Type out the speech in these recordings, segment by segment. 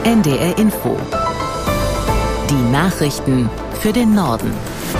NDR Info. Die Nachrichten für den Norden.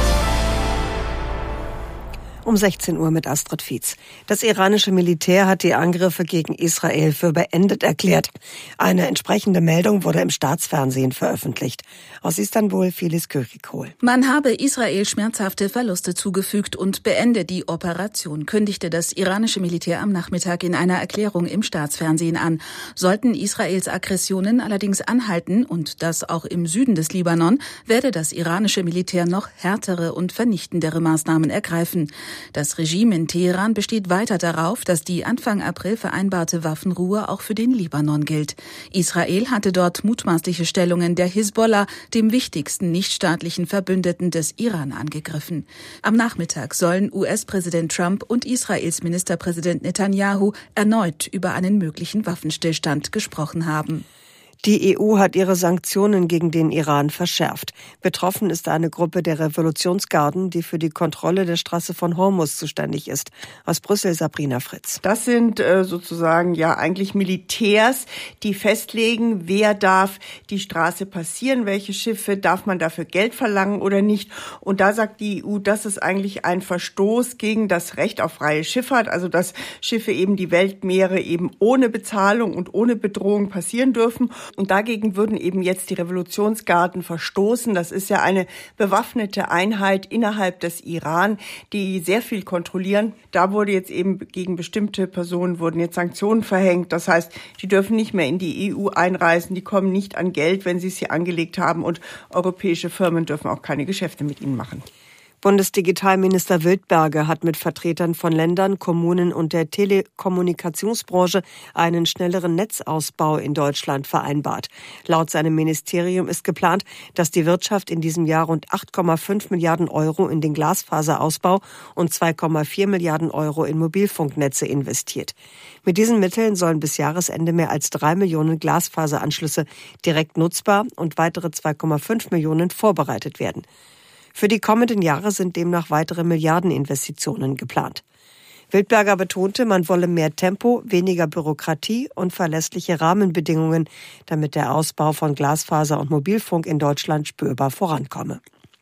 Um 16 Uhr mit Astrid Fietz. Das iranische Militär hat die Angriffe gegen Israel für beendet erklärt. Eine entsprechende Meldung wurde im Staatsfernsehen veröffentlicht. Aus Istanbul, Filiz Kürikol. Man habe Israel schmerzhafte Verluste zugefügt und beende die Operation, kündigte das iranische Militär am Nachmittag in einer Erklärung im Staatsfernsehen an. Sollten Israels Aggressionen allerdings anhalten, und das auch im Süden des Libanon, werde das iranische Militär noch härtere und vernichtendere Maßnahmen ergreifen. Das Regime in Teheran besteht weiter darauf, dass die Anfang April vereinbarte Waffenruhe auch für den Libanon gilt. Israel hatte dort mutmaßliche Stellungen der Hisbollah, dem wichtigsten nichtstaatlichen Verbündeten des Iran, angegriffen. Am Nachmittag sollen US-Präsident Trump und Israels Ministerpräsident Netanyahu erneut über einen möglichen Waffenstillstand gesprochen haben. Die EU hat ihre Sanktionen gegen den Iran verschärft. Betroffen ist eine Gruppe der Revolutionsgarden, die für die Kontrolle der Straße von Hormuz zuständig ist. Aus Brüssel, Sabrina Fritz. Das sind sozusagen ja eigentlich Militärs, die festlegen, wer darf die Straße passieren, welche Schiffe, darf man dafür Geld verlangen oder nicht. Und da sagt die EU, das ist eigentlich ein Verstoß gegen das Recht auf freie Schifffahrt, also dass Schiffe eben die Weltmeere eben ohne Bezahlung und ohne Bedrohung passieren dürfen. Und dagegen würden eben jetzt die Revolutionsgarden verstoßen. Das ist ja eine bewaffnete Einheit innerhalb des Iran, die sehr viel kontrollieren. Da wurde jetzt eben gegen bestimmte Personen wurden jetzt Sanktionen verhängt. Das heißt, die dürfen nicht mehr in die EU einreisen, die kommen nicht an Geld, wenn sie es hier angelegt haben, und europäische Firmen dürfen auch keine Geschäfte mit ihnen machen. Bundesdigitalminister Wildberger hat mit Vertretern von Ländern, Kommunen und der Telekommunikationsbranche einen schnelleren Netzausbau in Deutschland vereinbart. Laut seinem Ministerium ist geplant, dass die Wirtschaft in diesem Jahr rund 8,5 Milliarden Euro in den Glasfaserausbau und 2,4 Milliarden Euro in Mobilfunknetze investiert. Mit diesen Mitteln sollen bis Jahresende mehr als 3 Millionen Glasfaseranschlüsse direkt nutzbar und weitere 2,5 Millionen vorbereitet werden. Für die kommenden Jahre sind demnach weitere Milliardeninvestitionen geplant. Wildberger betonte, man wolle mehr Tempo, weniger Bürokratie und verlässliche Rahmenbedingungen, damit der Ausbau von Glasfaser und Mobilfunk in Deutschland spürbar vorankomme.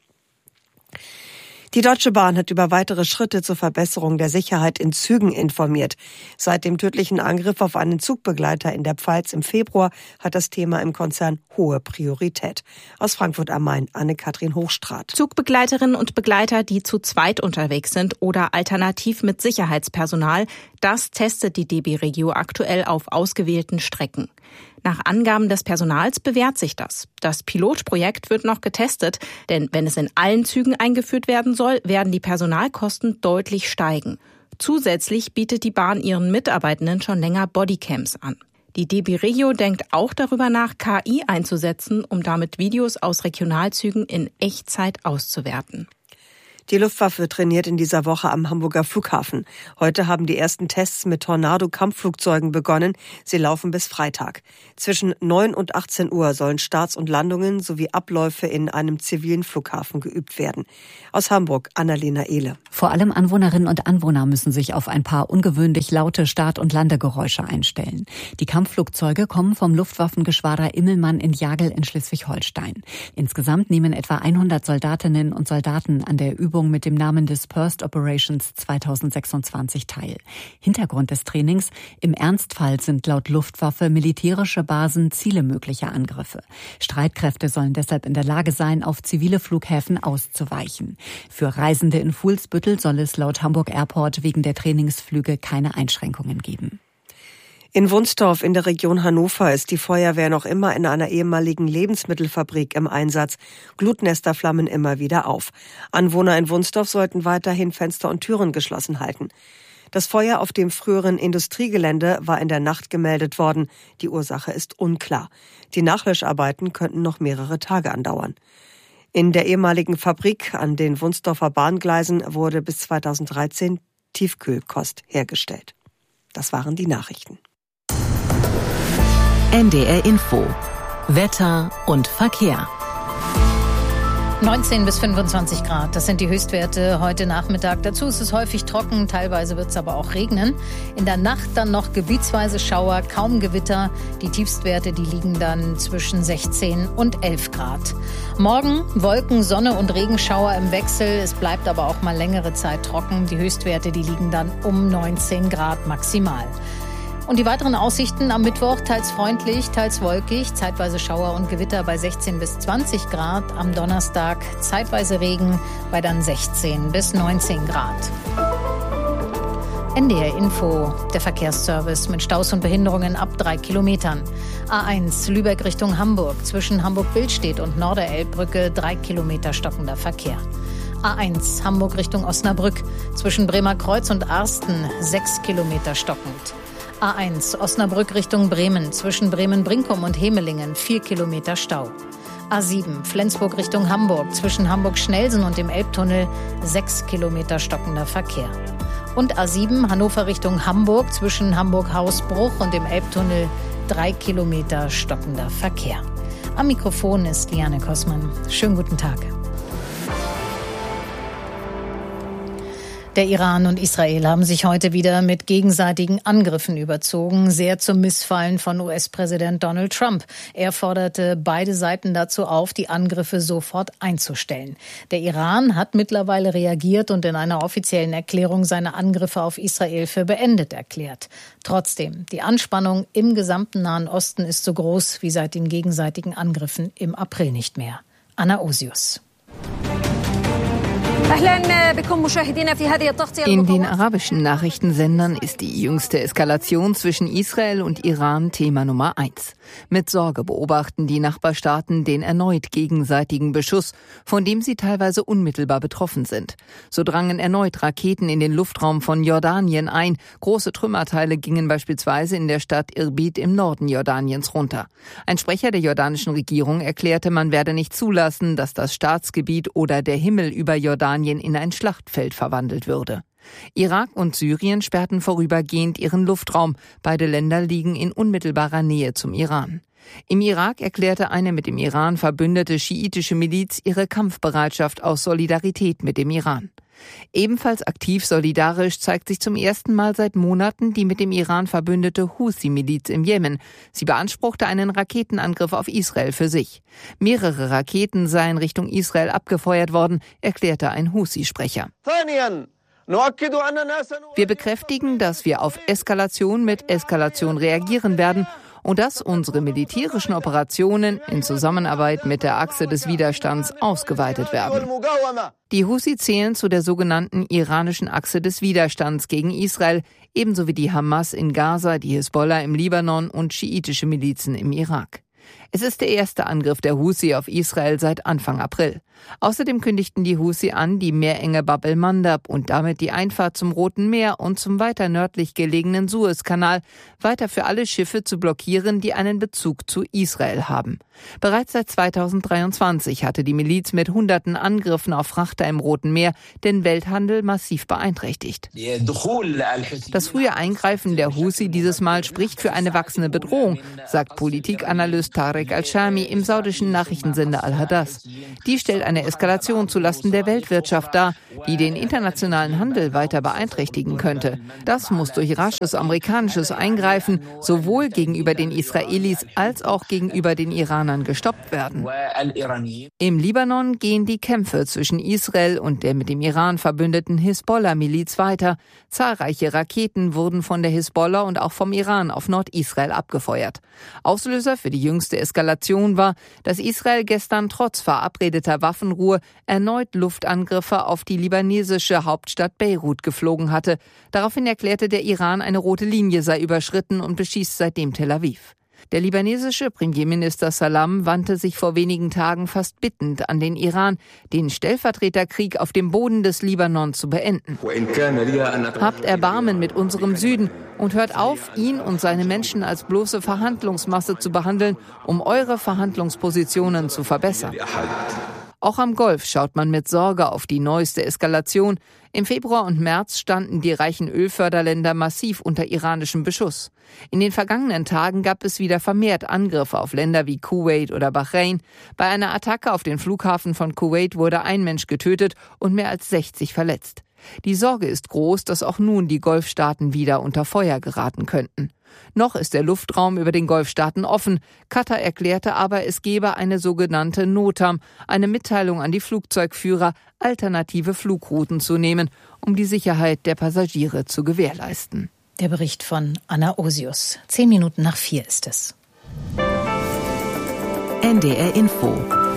Die Deutsche Bahn hat über weitere Schritte zur Verbesserung der Sicherheit in Zügen informiert. Seit dem tödlichen Angriff auf einen Zugbegleiter in der Pfalz im Februar hat das Thema im Konzern hohe Priorität. Aus Frankfurt am Main, Anne-Kathrin Hochstraat. Zugbegleiterinnen und Begleiter, die zu zweit unterwegs sind oder alternativ mit Sicherheitspersonal, das testet die DB Regio aktuell auf ausgewählten Strecken. Nach Angaben des Personals bewährt sich das. Das Pilotprojekt wird noch getestet, denn wenn es in allen Zügen eingeführt werden soll, werden die Personalkosten deutlich steigen. Zusätzlich bietet die Bahn ihren Mitarbeitenden schon länger Bodycams an. Die DB Regio denkt auch darüber nach, KI einzusetzen, um damit Videos aus Regionalzügen in Echtzeit auszuwerten. Die Luftwaffe trainiert in dieser Woche am Hamburger Flughafen. Heute haben die ersten Tests mit Tornado-Kampfflugzeugen begonnen. Sie laufen bis Freitag. Zwischen 9 und 18 Uhr sollen Starts und Landungen sowie Abläufe in einem zivilen Flughafen geübt werden. Aus Hamburg, Annalena Ehle. Vor allem Anwohnerinnen und Anwohner müssen sich auf ein paar ungewöhnlich laute Start- und Landegeräusche einstellen. Die Kampfflugzeuge kommen vom Luftwaffengeschwader Immelmann in Jagel in Schleswig-Holstein. Insgesamt nehmen etwa 100 Soldatinnen und Soldaten an der Übung mit dem Namen Dispersed Operations 2026 teil. Hintergrund des Trainings: im Ernstfall sind laut Luftwaffe militärische Basen Ziele möglicher Angriffe. Streitkräfte sollen deshalb in der Lage sein, auf zivile Flughäfen auszuweichen. Für Reisende in Fuhlsbüttel soll es laut Hamburg Airport wegen der Trainingsflüge keine Einschränkungen geben. In Wunstorf in der Region Hannover ist die Feuerwehr noch immer in einer ehemaligen Lebensmittelfabrik im Einsatz. Glutnester flammen immer wieder auf. Anwohner in Wunstorf sollten weiterhin Fenster und Türen geschlossen halten. Das Feuer auf dem früheren Industriegelände war in der Nacht gemeldet worden. Die Ursache ist unklar. Die Nachlöscharbeiten könnten noch mehrere Tage andauern. In der ehemaligen Fabrik an den Wunstorfer Bahngleisen wurde bis 2013 Tiefkühlkost hergestellt. Das waren die Nachrichten. NDR Info. Wetter und Verkehr. 19 bis 25 Grad, das sind die Höchstwerte heute Nachmittag. Dazu ist es häufig trocken, teilweise wird es aber auch regnen. In der Nacht dann noch gebietsweise Schauer, kaum Gewitter. Die Tiefstwerte, die liegen dann zwischen 16 und 11 Grad. Morgen Wolken, Sonne und Regenschauer im Wechsel. Es bleibt aber auch mal längere Zeit trocken. Die Höchstwerte, die liegen dann um 19 Grad maximal. Und die weiteren Aussichten am Mittwoch, teils freundlich, teils wolkig, zeitweise Schauer und Gewitter bei 16 bis 20 Grad. Am Donnerstag zeitweise Regen bei dann 16 bis 19 Grad. NDR Info, der Verkehrsservice mit Staus und Behinderungen ab 3 Kilometern. A1 Lübeck Richtung Hamburg, zwischen Hamburg-Billstedt und Norderelbbrücke 3 Kilometer stockender Verkehr. A1 Hamburg Richtung Osnabrück, zwischen Bremerkreuz und Arsten 6 Kilometer stockend. A1 Osnabrück Richtung Bremen, zwischen Bremen-Brinkum und Hemelingen 4 Kilometer Stau. A7 Flensburg Richtung Hamburg, zwischen Hamburg-Schnelsen und dem Elbtunnel 6 Kilometer stockender Verkehr. Und A7 Hannover Richtung Hamburg, zwischen Hamburg-Hausbruch und dem Elbtunnel 3 Kilometer stockender Verkehr. Am Mikrofon ist Liane Kossmann. Schönen guten Tag. Der Iran und Israel haben sich heute wieder mit gegenseitigen Angriffen überzogen, sehr zum Missfallen von US-Präsident Donald Trump. Er forderte beide Seiten dazu auf, die Angriffe sofort einzustellen. Der Iran hat mittlerweile reagiert und in einer offiziellen Erklärung seine Angriffe auf Israel für beendet erklärt. Trotzdem, die Anspannung im gesamten Nahen Osten ist so groß wie seit den gegenseitigen Angriffen im April nicht mehr. Anna Osius. In den arabischen Nachrichtensendern ist die jüngste Eskalation zwischen Israel und Iran Thema Nummer 1. Mit Sorge beobachten die Nachbarstaaten den erneut gegenseitigen Beschuss, von dem sie teilweise unmittelbar betroffen sind. So drangen erneut Raketen in den Luftraum von Jordanien ein. Große Trümmerteile gingen beispielsweise in der Stadt Irbid im Norden Jordaniens runter. Ein Sprecher der jordanischen Regierung erklärte, man werde nicht zulassen, dass das Staatsgebiet oder der Himmel über Jordanien in ein Schlachtfeld verwandelt würde. Irak und Syrien sperrten vorübergehend ihren Luftraum. Beide Länder liegen in unmittelbarer Nähe zum Iran. Im Irak erklärte eine mit dem Iran verbündete schiitische Miliz ihre Kampfbereitschaft aus Solidarität mit dem Iran. Ebenfalls aktiv solidarisch zeigt sich zum ersten Mal seit Monaten die mit dem Iran verbündete Husi-Miliz im Jemen. Sie beanspruchte einen Raketenangriff auf Israel für sich. Mehrere Raketen seien Richtung Israel abgefeuert worden, erklärte ein Husi-Sprecher. Wir bekräftigen, dass wir auf Eskalation mit Eskalation reagieren werden und dass unsere militärischen Operationen in Zusammenarbeit mit der Achse des Widerstands ausgeweitet werden. Die Husi zählen zu der sogenannten iranischen Achse des Widerstands gegen Israel, ebenso wie die Hamas in Gaza, die Hisbollah im Libanon und schiitische Milizen im Irak. Es ist der erste Angriff der Husi auf Israel seit Anfang April. Außerdem kündigten die Husi an, die Meerenge Bab el-Mandab und damit die Einfahrt zum Roten Meer und zum weiter nördlich gelegenen Suezkanal weiter für alle Schiffe zu blockieren, die einen Bezug zu Israel haben. Bereits seit 2023 hatte die Miliz mit hunderten Angriffen auf Frachter im Roten Meer den Welthandel massiv beeinträchtigt. Das frühe Eingreifen der Husi dieses Mal spricht für eine wachsende Bedrohung, sagt Politikanalyst Tarek Al-Shami im saudischen Nachrichtensender Al-Hadath. Die stellt eine Eskalation zulasten der Weltwirtschaft dar, die den internationalen Handel weiter beeinträchtigen könnte. Das muss durch rasches amerikanisches Eingreifen sowohl gegenüber den Israelis als auch gegenüber den Iranern gestoppt werden. Im Libanon gehen die Kämpfe zwischen Israel und der mit dem Iran verbündeten Hisbollah-Miliz weiter. Zahlreiche Raketen wurden von der Hisbollah und auch vom Iran auf Nordisrael abgefeuert. Auslöser für die jüngste Eskalation war, dass Israel gestern trotz verabredeter Waffenruhe erneut Luftangriffe auf die libanesische Hauptstadt Beirut geflogen hatte. Daraufhin erklärte der Iran, eine rote Linie sei überschritten und beschießt seitdem Tel Aviv. Der libanesische Premierminister Salam wandte sich vor wenigen Tagen fast bittend an den Iran, den Stellvertreterkrieg auf dem Boden des Libanon zu beenden. Habt Erbarmen mit unserem Süden und hört auf, ihn und seine Menschen als bloße Verhandlungsmasse zu behandeln, um eure Verhandlungspositionen zu verbessern. Auch am Golf schaut man mit Sorge auf die neueste Eskalation. Im Februar und März standen die reichen Ölförderländer massiv unter iranischem Beschuss. In den vergangenen Tagen gab es wieder vermehrt Angriffe auf Länder wie Kuwait oder Bahrain. Bei einer Attacke auf den Flughafen von Kuwait wurde ein Mensch getötet und mehr als 60 verletzt. Die Sorge ist groß, dass auch nun die Golfstaaten wieder unter Feuer geraten könnten. Noch ist der Luftraum über den Golfstaaten offen. Katar erklärte aber, es gebe eine sogenannte NOTAM, eine Mitteilung an die Flugzeugführer, alternative Flugrouten zu nehmen, um die Sicherheit der Passagiere zu gewährleisten. Der Bericht von Anna Osius. 4:10 ist es. NDR Info.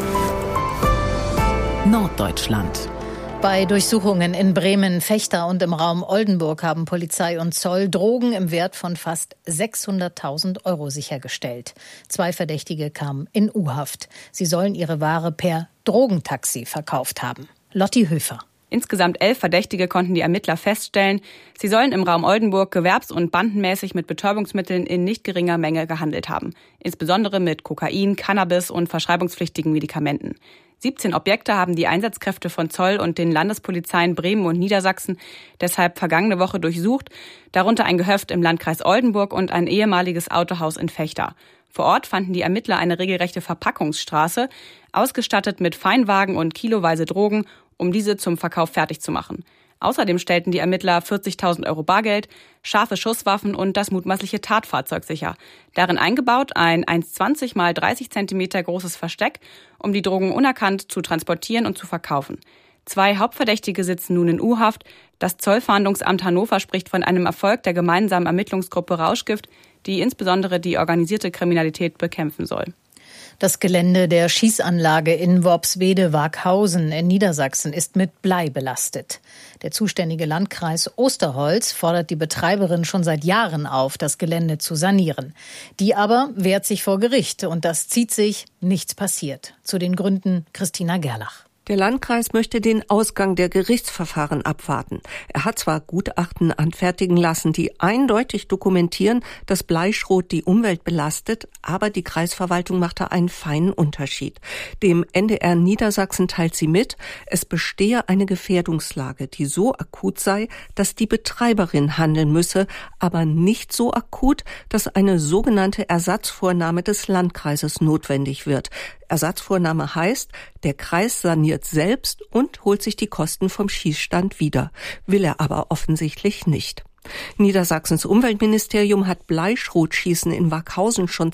Norddeutschland. Bei Durchsuchungen in Bremen, Vechta und im Raum Oldenburg haben Polizei und Zoll Drogen im Wert von fast 600.000 € sichergestellt. 2 Verdächtige kamen in U-Haft. Sie sollen ihre Ware per Drogentaxi verkauft haben. Lotti Höfer. Insgesamt 11 Verdächtige konnten die Ermittler feststellen. Sie sollen im Raum Oldenburg gewerbs- und bandenmäßig mit Betäubungsmitteln in nicht geringer Menge gehandelt haben. Insbesondere mit Kokain, Cannabis und verschreibungspflichtigen Medikamenten. 17 Objekte haben die Einsatzkräfte von Zoll und den Landespolizeien Bremen und Niedersachsen deshalb vergangene Woche durchsucht, darunter ein Gehöft im Landkreis Oldenburg und ein ehemaliges Autohaus in Vechta. Vor Ort fanden die Ermittler eine regelrechte Verpackungsstraße, ausgestattet mit Feinwagen und kiloweise Drogen, um diese zum Verkauf fertig zu machen. Außerdem stellten die Ermittler 40.000 € Bargeld, scharfe Schusswaffen und das mutmaßliche Tatfahrzeug sicher. Darin eingebaut ein 1,20 x 30 cm großes Versteck, um die Drogen unerkannt zu transportieren und zu verkaufen. 2 Hauptverdächtige sitzen nun in U-Haft. Das Zollfahndungsamt Hannover spricht von einem Erfolg der gemeinsamen Ermittlungsgruppe Rauschgift, die insbesondere die organisierte Kriminalität bekämpfen soll. Das Gelände der Schießanlage in Worpswede-Waaghausen in Niedersachsen ist mit Blei belastet. Der zuständige Landkreis Osterholz fordert die Betreiberin schon seit Jahren auf, das Gelände zu sanieren. Die aber wehrt sich vor Gericht und das zieht sich, nichts passiert. Zu den Gründen Christina Gerlach. Der Landkreis möchte den Ausgang der Gerichtsverfahren abwarten. Er hat zwar Gutachten anfertigen lassen, die eindeutig dokumentieren, dass Bleischrot die Umwelt belastet, aber die Kreisverwaltung macht da einen feinen Unterschied. Dem NDR Niedersachsen teilt sie mit, es bestehe eine Gefährdungslage, die so akut sei, dass die Betreiberin handeln müsse, aber nicht so akut, dass eine sogenannte Ersatzvornahme des Landkreises notwendig wird. Ersatzvornahme heißt, der Kreis saniert selbst und holt sich die Kosten vom Schießstand wieder. Will er aber offensichtlich nicht. Niedersachsens Umweltministerium hat Bleischrotschießen in Waaghausen schon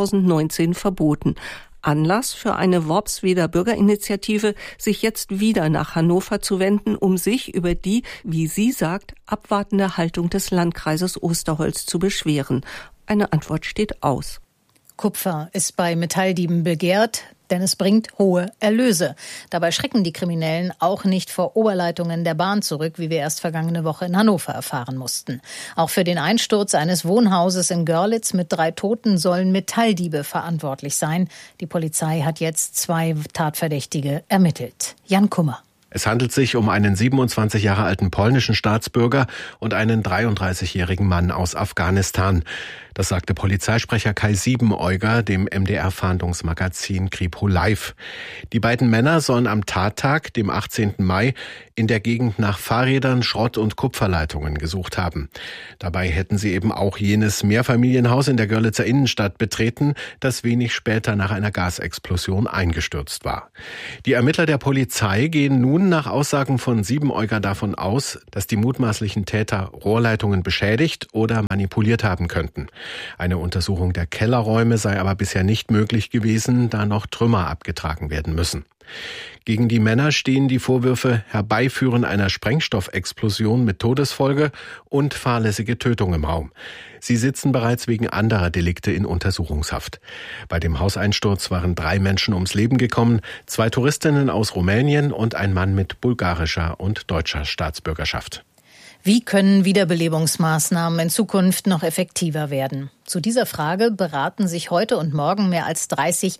2019 verboten. Anlass für eine Worpsweder Bürgerinitiative, sich jetzt wieder nach Hannover zu wenden, um sich über die, wie sie sagt, abwartende Haltung des Landkreises Osterholz zu beschweren. Eine Antwort steht aus. Kupfer ist bei Metalldieben begehrt, denn es bringt hohe Erlöse. Dabei schrecken die Kriminellen auch nicht vor Oberleitungen der Bahn zurück, wie wir erst vergangene Woche in Hannover erfahren mussten. Auch für den Einsturz eines Wohnhauses in Görlitz mit 3 Toten sollen Metalldiebe verantwortlich sein. Die Polizei hat jetzt 2 Tatverdächtige ermittelt. Jan Kummer. Es handelt sich um einen 27 Jahre alten polnischen Staatsbürger und einen 33-jährigen Mann aus Afghanistan. Das sagte Polizeisprecher Kai Siebeneuger dem MDR-Fahndungsmagazin Kripo Live. Die beiden Männer sollen am Tattag, dem 18. Mai, in der Gegend nach Fahrrädern, Schrott- und Kupferleitungen gesucht haben. Dabei hätten sie eben auch jenes Mehrfamilienhaus in der Görlitzer Innenstadt betreten, das wenig später nach einer Gasexplosion eingestürzt war. Die Ermittler der Polizei gehen nun nach Aussagen von Siebeneuger davon aus, dass die mutmaßlichen Täter Rohrleitungen beschädigt oder manipuliert haben könnten. Eine Untersuchung der Kellerräume sei aber bisher nicht möglich gewesen, da noch Trümmer abgetragen werden müssen. Gegen die Männer stehen die Vorwürfe Herbeiführen einer Sprengstoffexplosion mit Todesfolge und fahrlässige Tötung im Raum. Sie sitzen bereits wegen anderer Delikte in Untersuchungshaft. Bei dem Hauseinsturz waren 3 Menschen ums Leben gekommen, 2 Touristinnen aus Rumänien und ein Mann mit bulgarischer und deutscher Staatsbürgerschaft. Wie können Wiederbelebungsmaßnahmen in Zukunft noch effektiver werden? Zu dieser Frage beraten sich heute und morgen mehr als 30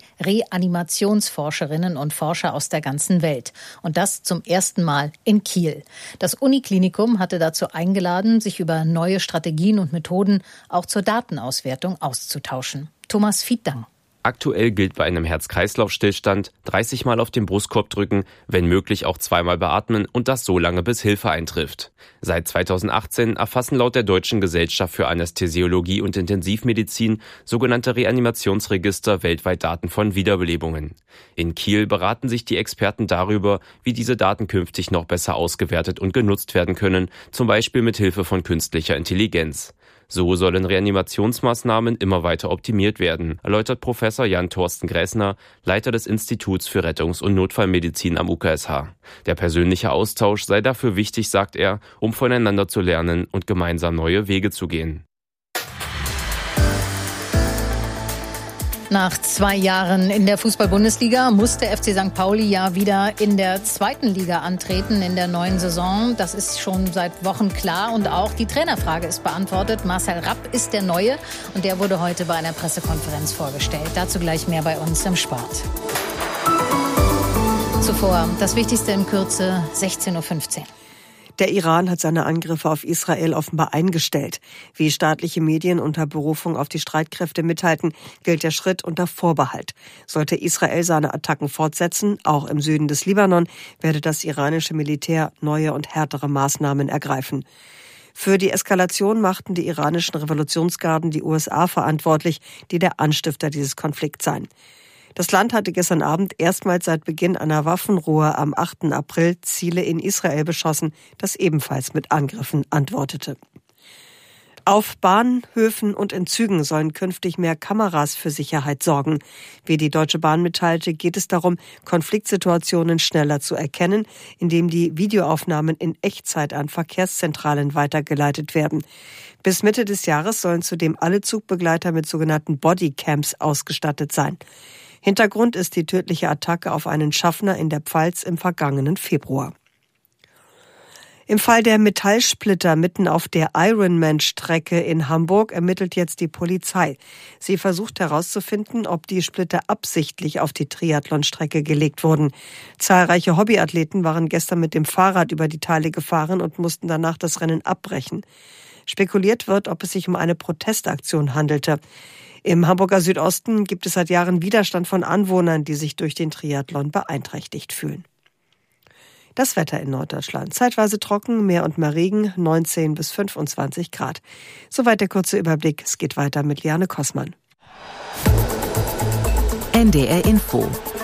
Reanimationsforscherinnen und Forscher aus der ganzen Welt. Und das zum ersten Mal in Kiel. Das Uniklinikum hatte dazu eingeladen, sich über neue Strategien und Methoden auch zur Datenauswertung auszutauschen. Thomas Fiedang. Aktuell gilt bei einem Herz-Kreislauf-Stillstand 30 Mal auf den Brustkorb drücken, wenn möglich auch 2-mal beatmen und das so lange, bis Hilfe eintrifft. Seit 2018 erfassen laut der Deutschen Gesellschaft für Anästhesiologie und Intensivmedizin sogenannte Reanimationsregister weltweit Daten von Wiederbelebungen. In Kiel beraten sich die Experten darüber, wie diese Daten künftig noch besser ausgewertet und genutzt werden können, zum Beispiel mit Hilfe von künstlicher Intelligenz. So sollen Reanimationsmaßnahmen immer weiter optimiert werden, erläutert Professor Jan-Thorsten Gräßner, Leiter des Instituts für Rettungs- und Notfallmedizin am UKSH. Der persönliche Austausch sei dafür wichtig, sagt er, um voneinander zu lernen und gemeinsam neue Wege zu gehen. Nach 2 Jahren in der Fußball-Bundesliga muss der FC St. Pauli ja wieder in der 2. Liga antreten in der neuen Saison. Das ist schon seit Wochen klar und auch die Trainerfrage ist beantwortet. Marcel Rapp ist der Neue und der wurde heute bei einer Pressekonferenz vorgestellt. Dazu gleich mehr bei uns im Sport. Zuvor das Wichtigste in Kürze, 16:15 Uhr. Der Iran hat seine Angriffe auf Israel offenbar eingestellt. Wie staatliche Medien unter Berufung auf die Streitkräfte mithalten, gilt der Schritt unter Vorbehalt. Sollte Israel seine Attacken fortsetzen, auch im Süden des Libanon, werde das iranische Militär neue und härtere Maßnahmen ergreifen. Für die Eskalation machten die iranischen Revolutionsgarden die USA verantwortlich, die der Anstifter dieses Konflikts seien. Das Land hatte gestern Abend erstmals seit Beginn einer Waffenruhe am 8. April Ziele in Israel beschossen, das ebenfalls mit Angriffen antwortete. Auf Bahnhöfen und in Zügen sollen künftig mehr Kameras für Sicherheit sorgen. Wie die Deutsche Bahn mitteilte, geht es darum, Konfliktsituationen schneller zu erkennen, indem die Videoaufnahmen in Echtzeit an Verkehrszentralen weitergeleitet werden. Bis Mitte des Jahres sollen zudem alle Zugbegleiter mit sogenannten Bodycams ausgestattet sein. Hintergrund ist die tödliche Attacke auf einen Schaffner in der Pfalz im vergangenen Februar. Im Fall der Metallsplitter mitten auf der Ironman-Strecke in Hamburg ermittelt jetzt die Polizei. Sie versucht herauszufinden, ob die Splitter absichtlich auf die Triathlonstrecke gelegt wurden. Zahlreiche Hobbyathleten waren gestern mit dem Fahrrad über die Teile gefahren und mussten danach das Rennen abbrechen. Spekuliert wird, ob es sich um eine Protestaktion handelte. Im Hamburger Südosten gibt es seit Jahren Widerstand von Anwohnern, die sich durch den Triathlon beeinträchtigt fühlen. Das Wetter in Norddeutschland. Zeitweise trocken, mehr und mehr Regen, 19 bis 25 Grad. Soweit der kurze Überblick. Es geht weiter mit Liane Kossmann. NDR Info.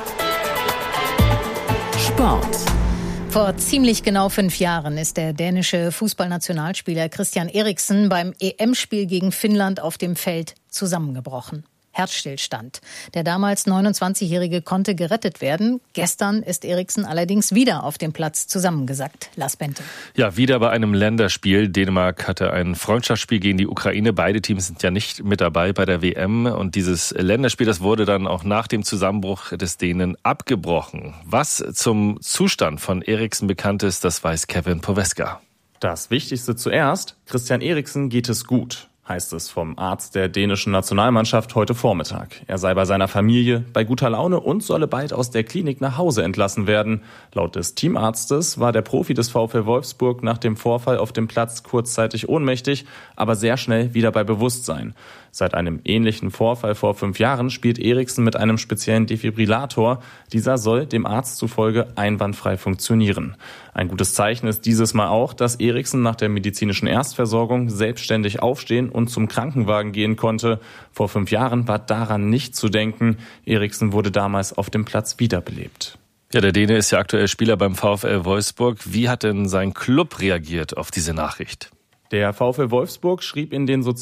Sport. Vor ziemlich genau 5 Jahren ist der dänische Fußballnationalspieler Christian Eriksen beim EM-Spiel gegen Finnland auf dem Feld zusammengebrochen. Herzstillstand. Der damals 29-Jährige konnte gerettet werden. Gestern ist Eriksen allerdings wieder auf dem Platz zusammengesackt. Lars Bente. Ja, wieder bei einem Länderspiel. Dänemark hatte ein Freundschaftsspiel gegen die Ukraine. Beide Teams sind ja nicht mit dabei bei der WM. Und dieses Länderspiel, das wurde dann auch nach dem Zusammenbruch des Dänen abgebrochen. Was zum Zustand von Eriksen bekannt ist, das weiß Kevin Poweska. Das Wichtigste zuerst, Christian Eriksen geht es gut, heißt es vom Arzt der dänischen Nationalmannschaft heute Vormittag. Er sei bei seiner Familie bei guter Laune und solle bald aus der Klinik nach Hause entlassen werden. Laut des Teamarztes war der Profi des VfL Wolfsburg nach dem Vorfall auf dem Platz kurzzeitig ohnmächtig, aber sehr schnell wieder bei Bewusstsein. Seit einem ähnlichen Vorfall vor 5 Jahren spielt Eriksen mit einem speziellen Defibrillator. Dieser soll dem Arzt zufolge einwandfrei funktionieren. Ein gutes Zeichen ist dieses Mal auch, dass Eriksen nach der medizinischen Erstversorgung selbstständig aufstehen und zum Krankenwagen gehen konnte. Vor 5 Jahren war daran nicht zu denken. Eriksen wurde damals auf dem Platz wiederbelebt. Ja, der Däne ist ja aktuell Spieler beim VfL Wolfsburg. Wie hat denn sein Club reagiert auf diese Nachricht? Der VfL Wolfsburg schrieb in den